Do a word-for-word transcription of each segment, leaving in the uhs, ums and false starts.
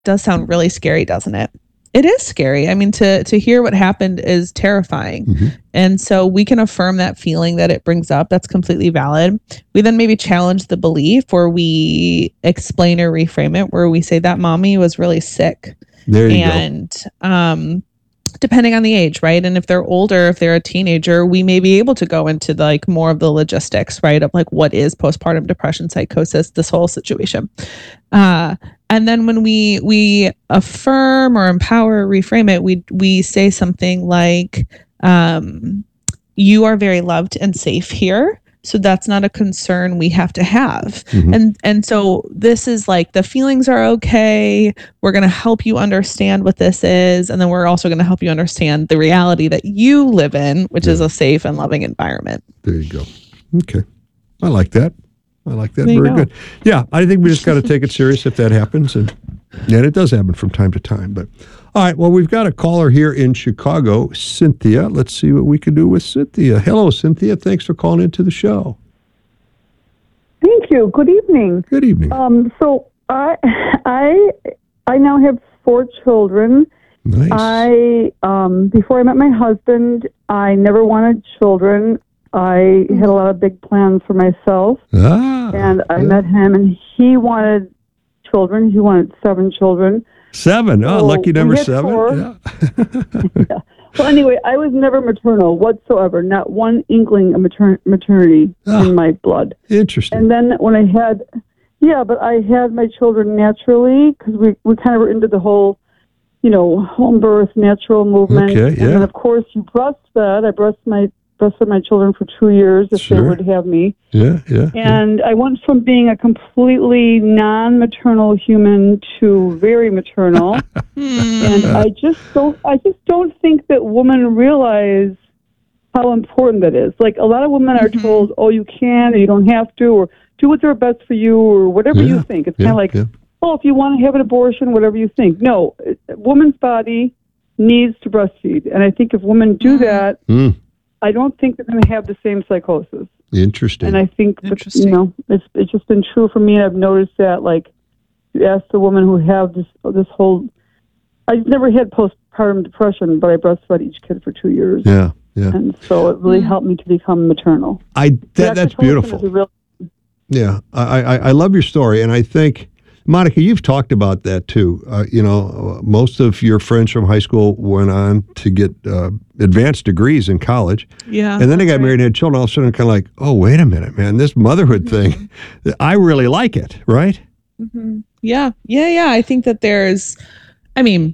does sound really scary, doesn't it? It is scary. I mean, to to hear what happened is terrifying. Mm-hmm. And so we can affirm that feeling that it brings up. That's completely valid. We then maybe challenge the belief, or we explain or reframe it, where we say that mommy was really sick. There you and, go. um, depending on the age, right? And if they're older, if they're a teenager, we may be able to go into like more of the logistics, right? Of like, what is postpartum depression, psychosis, this whole situation. Uh, and then when we we affirm or empower or reframe it, we we say something like, um, you are very loved and safe here. So that's not a concern we have to have. Mm-hmm. And and so this is like, the feelings are okay. We're going to help you understand what this is. And then we're also going to help you understand the reality that you live in, which yeah. is a safe and loving environment. There you go. Okay. I like that. I like that. Very go. good. Yeah, I think we just got to take it serious if that happens. And, and it does happen from time to time. But all right, well, we've got a caller here in Chicago, Cynthia. Let's see what we can do with Cynthia. Hello, Cynthia. Thanks for calling into the show. Thank you. Good evening. Good evening. Um, so I, I, I now have four children. Nice. I um, before I met my husband, I never wanted children. I had a lot of big plans for myself, ah, and I yeah. met him, and he wanted children. He wanted seven children. Seven. Oh, so lucky number seven. Yeah. yeah. Well, anyway, I was never maternal whatsoever. Not one inkling of mater- maternity ah, in my blood. Interesting. And then when I had, yeah, but I had my children naturally, because we, we kind of were into the whole, you know, home birth, natural movement. Okay, yeah. And then, of course, you breastfed. I breast my breastfed my children for two years if sure. they would have me. Yeah, yeah. And yeah. I went from being a completely non-maternal human to very maternal. And I just don't I just don't think that women realize how important that is. Like, a lot of women are mm-hmm. told, oh, you can, or you don't have to, or do what's best for you, or whatever yeah, you think. It's yeah, kind of like, yeah. oh, if you want to have an abortion, whatever you think. No, a woman's body needs to breastfeed. And I think if women do that, mm. I don't think they're going to have the same psychosis. Interesting. And I think, that, you know, it's it's just been true for me, and I've noticed that, like, you ask the women who have this this whole, I've never had postpartum depression, but I breastfed each kid for two years. Yeah, yeah. And so it really helped me to become maternal. I that, That's beautiful. Real, yeah, I, I, I love your story, and I think, Monica, you've talked about that too. Uh, you know, most of your friends from high school went on to get uh, advanced degrees in college. Yeah. And then they got right. married and had children. All of a sudden, kind of like, oh, wait a minute, man, this motherhood mm-hmm. thing, I really like it, right? Mm-hmm. Yeah. Yeah, yeah. I think that there's, I mean,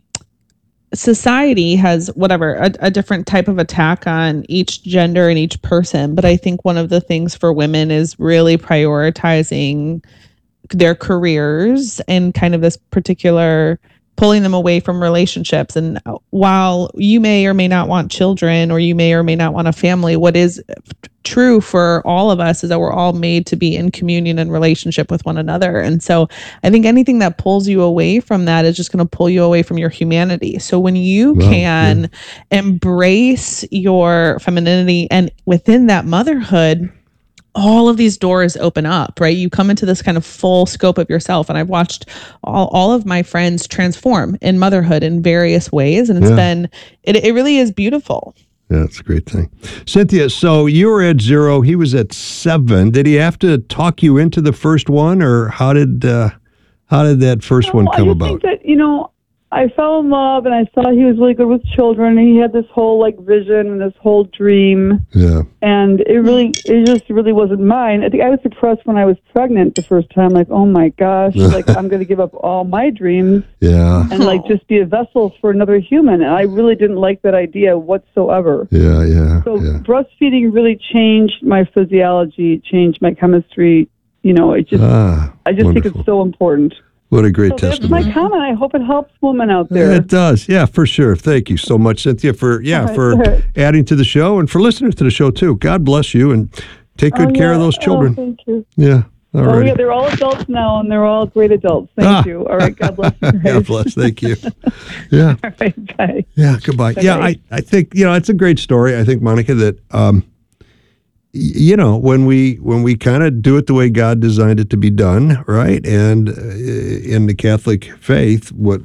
society has whatever, a, a different type of attack on each gender and each person. But I think one of the things for women is really prioritizing their careers and kind of this particular pulling them away from relationships. And while you may or may not want children, or you may or may not want a family, what is true for all of us is that we're all made to be in communion and relationship with one another. And so I think anything that pulls you away from that is just going to pull you away from your humanity. So when you wow, can yeah. embrace your femininity, and within that motherhood, all of these doors open up, right? You come into this kind of full scope of yourself. And I've watched all, all of my friends transform in motherhood in various ways. And it's yeah. been, it, it really is beautiful. Yeah, it's a great thing. Cynthia, so you were at zero, he was at seven. Did he have to talk you into the first one, or how did uh, how did that first no, one come I about? I think that, you know, I fell in love, and I saw he was really good with children, and he had this whole, like, vision and this whole dream. Yeah. And it really, it just really wasn't mine. I think I was depressed when I was pregnant the first time, like, oh my gosh, like, I'm going to give up all my dreams. Yeah. And, like, just be a vessel for another human. And I really didn't like that idea whatsoever. Yeah, yeah. So yeah. breastfeeding really changed my physiology, changed my chemistry. You know, it just, ah, I just wonderful. think it's so important. What a great so testimony. That's my comment. I hope it helps women out there. It does. Yeah, for sure. Thank you so much, Cynthia, for yeah, right, for right. adding to the show, and for listening to the show too. God bless you, and take good oh, care yeah. of those children. Oh, thank you. Yeah. All right. Oh, yeah, they're all adults now, and they're all great adults. Thank ah. you. All right. God bless you. God bless. Thank you. Yeah. All right. Bye. Yeah. Goodbye. Bye. Yeah. I, I think, you know, it's a great story. I think, Monica, that, um, you know, when we when we kind of do it the way God designed it to be done, right? And uh, in the Catholic faith, what